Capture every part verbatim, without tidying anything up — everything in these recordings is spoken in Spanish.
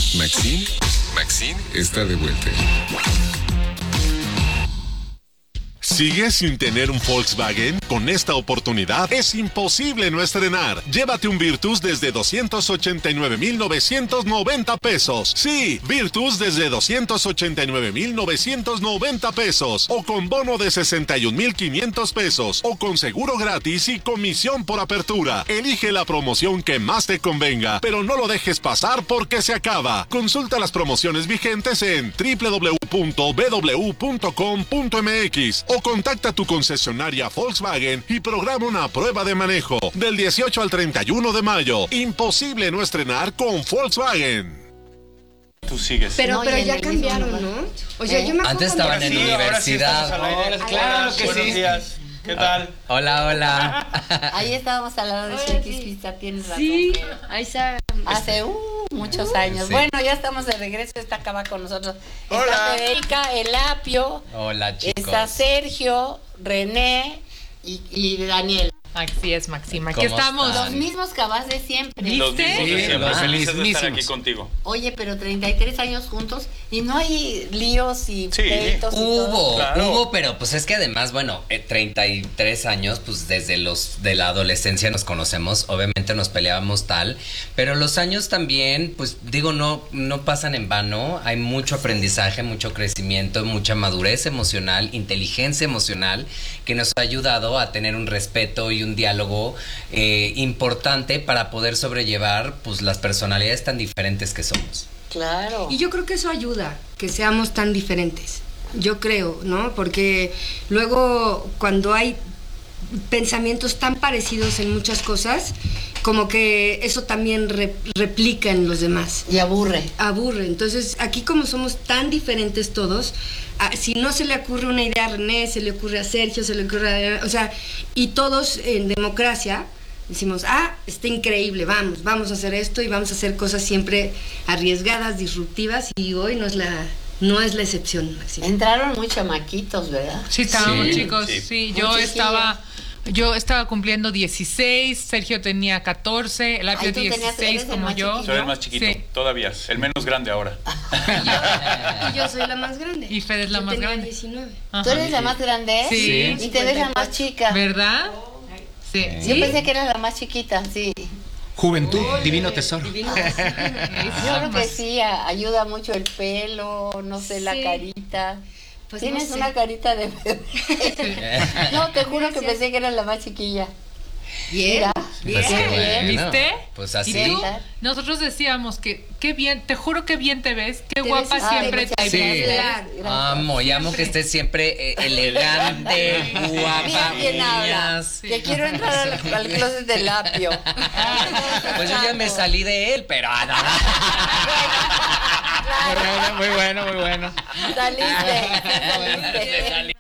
Maxine, Maxine está de vuelta. ¿Sigues sin tener un Volkswagen? Con esta oportunidad es imposible no estrenar. Llévate un Virtus desde doscientos ochenta y nueve mil novecientos noventa pesos. Sí, Virtus desde doscientos ochenta y nueve mil novecientos noventa pesos. O con bono de sesenta y un mil quinientos pesos. O con seguro gratis y comisión por apertura. Elige la promoción que más te convenga, pero no lo dejes pasar porque se acaba. Consulta las promociones vigentes en doble u doble u doble u punto b w punto com punto m x o contacta a tu concesionaria Volkswagen y programa una prueba de manejo del dieciocho al treinta y uno de mayo. Imposible no estrenar con Volkswagen. Tú sigues. Pero, No, pero y en ya el cambiaron, mismo ¿no? O sea, ¿Eh? yo me acuerdo Antes estaban cuando- en Sí, ahora sí universidad. estamos al aire. Hola, claro que Buenos sí. días. ¿Qué tal? Hola, hola. Ahí estábamos al lado de Hola, Shakis sí. Pizza, tienes razón. Sí, pero ahí está. Hace uh, muchos años. Sí. Bueno, ya estamos de regreso, está acá con nosotros. Hola. Está Federica, El Apio, Hola, chicos. está Sergio, René y, y Daniel. Así es, Maxima. Aquí ¿Cómo estamos. están? Los mismos cabas de siempre. ¿Viste? Los mismos de Sí, siempre. los Felices de estar mismísimos. aquí contigo. Oye, pero treinta y tres años juntos y no hay líos y Sí. pleitos y todo. Hubo, Claro. hubo, pero pues es que además, bueno, eh, treinta y tres años, pues desde los de la adolescencia nos conocemos, obviamente nos peleábamos tal, pero los años también, pues digo, no, no pasan en vano, hay mucho aprendizaje, mucho crecimiento, mucha madurez emocional, inteligencia emocional, que nos ha ayudado a tener un respeto y un diálogo eh, importante para poder sobrellevar pues las personalidades tan diferentes que somos. Claro. Y yo creo que eso ayuda, que seamos tan diferentes. Yo creo, ¿no? Porque luego cuando hay pensamientos tan parecidos en muchas cosas, como que eso también re- replica en los demás. Y aburre. Aburre. Entonces, aquí como somos tan diferentes todos, a- si no se le ocurre una idea a René, se le ocurre a Sergio, se le ocurre a... O sea, y todos en democracia decimos, ah, está increíble, vamos, vamos a hacer esto y vamos a hacer cosas siempre arriesgadas, disruptivas, y hoy no es la, no es la excepción, Maxi. Entraron muy chamaquitos, ¿verdad? Sí, estábamos, Sí. chicos. Sí. Sí, yo Muy estaba. Yo estaba cumpliendo dieciséis, Sergio tenía catorce, el Apio Ay, tú tenías- dieciséis eres el como más yo. chiquillo. Soy el más chiquito, Sí. todavía. El menos grande ahora. Y yo soy la más grande. Y Fede es la Yo más tenía grande. diecinueve. Ajá. ¿Tú eres la más grande? Sí. Y te ves la más chica. ¿Verdad? Sí. Yo ¿Sí? pensé que eras la más chiquita, sí. Juventud, divino tesoro. Divino. Yo creo que sí, a- ayuda mucho el pelo, no sé, la Sí. carita. Pues Tienes no sé. una carita de bebé. No, te juro que pensé que eras la más chiquilla. Bien. Mira, Pues bien, qué bien. bueno. ¿Viste? Pues ¿Y así. tú? Nosotros decíamos que qué bien, te juro que bien te ves, qué Te guapa ves- siempre Ay, te muchas Sí. ves. gracias, gracias. Amo, y amo que estés siempre eh, elegante, guapa, Mira quién habla. uñas. Que quiero entrar al, al closet del Apio. Pues yo ya me salí de él, pero ah, no, Muy bueno, muy bueno, muy bueno. Saliste, saliste.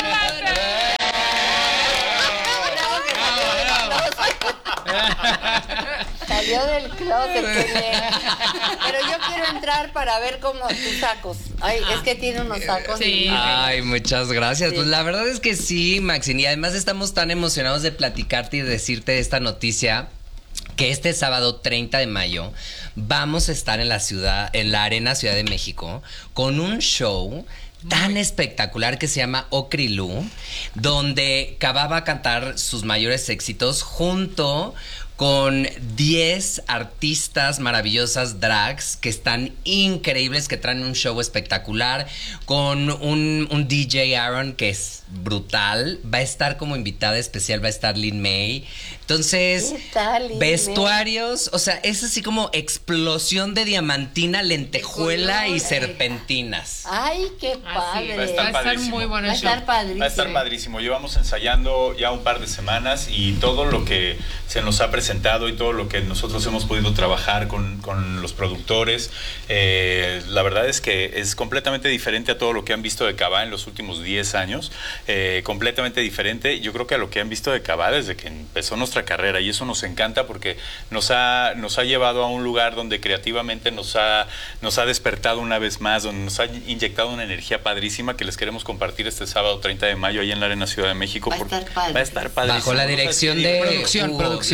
Salió del closet, qué bien. Pero yo quiero entrar para ver cómo tus sacos. Ay, es que tiene unos sacos. Sí. divinos. Ay, muchas gracias. Sí. Pues la verdad es que sí, Maxine. Y además estamos tan emocionados de platicarte y decirte esta noticia, que este sábado treinta de mayo vamos a estar en la ciudad, en la Arena Ciudad de México, con un show tan espectacular que se llama Okrilú, donde Kaba va a cantar sus mayores éxitos junto con diez artistas maravillosas drags que están increíbles, que traen un show espectacular, con un, un D J Aaron que es brutal, va a estar como invitada especial, va a estar Lin May. Entonces, ¿Qué tal, Lin vestuarios, o sea, es así como explosión de diamantina, lentejuela y serpentinas. Ay, qué Así padre. es. Va a estar Va a estar padrísimo. muy bueno Va a el show. estar padrísimo. Va a estar padrísimo. Llevamos ensayando ya un par de semanas y todo lo que se nos ha presentado y todo lo que nosotros hemos podido trabajar con, con los productores, eh, la verdad es que es completamente diferente a todo lo que han visto de Kaba en los últimos diez años. Eh, completamente diferente, yo creo que a lo que han visto de Kaba desde que empezó nuestra carrera, y eso nos encanta porque nos ha, nos ha llevado a un lugar donde creativamente nos ha, nos ha despertado una vez más, donde nos ha inyectado una energía padrísima que les queremos compartir este sábado treinta de mayo ahí en la Arena Ciudad de México. Va a estar padre. Va a estar padrísimo. Bajo la Vamos a dirección despedir- de Producción, Hugo, producción la de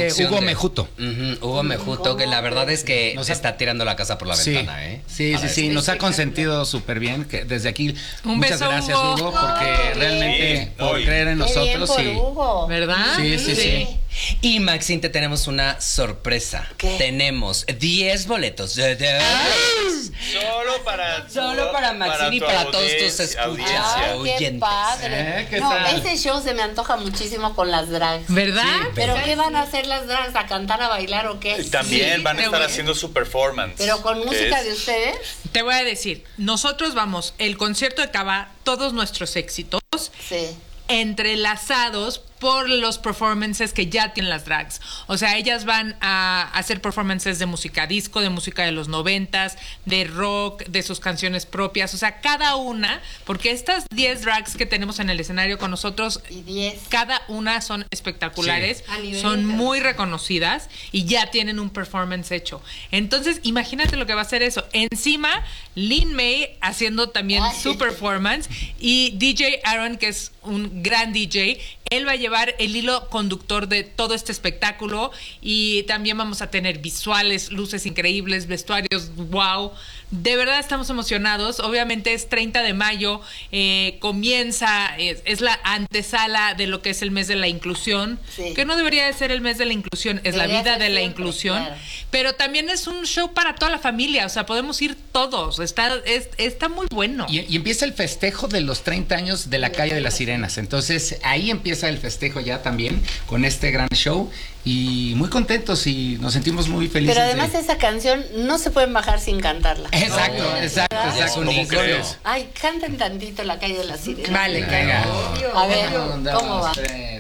producción Hugo de- Mejuto. Ujú, Hugo Mejuto, que la verdad es que Nos se ha- está tirando la casa por la Sí, ventana, ¿eh? sí, sí, sí, nos ha consentido súper bien. Que desde aquí, Un muchas beso, gracias, Hugo. Hugo, porque Ay, realmente sí, por no, y- creer en Qué bien nosotros por y Hugo. ¿Verdad? Sí, sí, sí. Y Maxine, te tenemos una sorpresa. ¿Qué? Tenemos diez boletos. de- de- Solo para Solo para Maxine y tu para todos tus audiencia- escuchas. audiencia. Ay, qué oyentes. padre. ¿Eh? ¿Qué No, tal? ese show se me antoja muchísimo con las drags. ¿Verdad? ¿Pero qué van a hacer las drags? ¿A cantar, a bailar o qué? También Sí, van a te estar voy- haciendo su performance. ¿Pero con que música es- de ustedes? Te voy a decir, nosotros vamos, el concierto acaba todos nuestros éxitos Sí. entrelazados por los performances que ya tienen las drags. O sea, ellas van a hacer performances de música disco, de música de los noventas, de rock, de sus canciones propias. O sea, cada una, porque estas diez drags que tenemos en el escenario con nosotros, Y diez. cada una son espectaculares, Sí. A nivel son internacional. muy reconocidas y ya tienen un performance hecho. Entonces, imagínate lo que va a ser eso. Encima, Lin May haciendo también Ay. su performance y D J Aaron, que es un gran D J, él va a llevar el hilo conductor de todo este espectáculo y también vamos a tener visuales, luces increíbles, vestuarios, wow. De verdad estamos emocionados. Obviamente es treinta de mayo, eh, comienza, es, es la antesala de lo que es el mes de la inclusión, Sí. que no debería de ser el mes de la inclusión, es Debería la vida ser de la siempre, inclusión, claro. pero también es un show para toda la familia, o sea, podemos ir todos, está, es- está muy bueno. Y, y empieza el festejo de los treinta años de la calle de las Sirenas. Entonces ahí empieza el festejo ya también con este gran show. Y muy contentos y nos sentimos muy felices. Pero además de- esa canción no se pueden bajar sin cantarla. Exacto, No, exacto, ¿verdad? exacto. ¿Cómo ¿Cómo crees? crees? Ay, canten tantito La Calle de las Sirenas. Vale, Venga. A ver, Un, ¿cómo dos, va? tres.